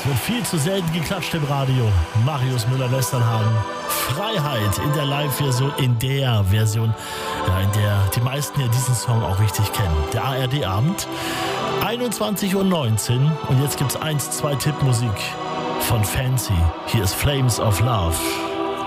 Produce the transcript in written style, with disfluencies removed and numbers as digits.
wird viel zu selten geklatscht im Radio. Marius Müller-Westernhagen. Freiheit in der Live-Version, in der die meisten ja diesen Song auch richtig kennen. Der ARD-Abend, 21:19 Uhr. Und jetzt gibt's 1-2 Tippmusik von Fancy. Hier ist Flames of Love.